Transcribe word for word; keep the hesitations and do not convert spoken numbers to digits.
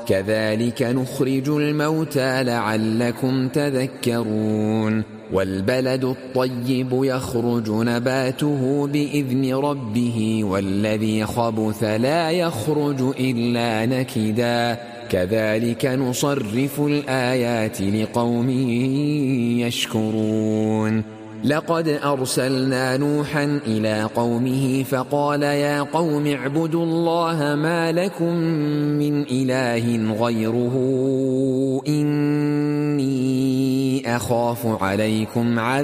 كذلك نخرج الموتى لعلكم تذكرون والبلد الطيب يخرج نباته بإذن ربه والذي خبث لا يخرج إلا نكدا كذلك نصرف الآيات لقوم يشكرون لقد أرسلنا نوحا إلى قومه فقال يا قوم اعبدوا الله ما لكم من إله غيره إني أخاف عليكم عذاب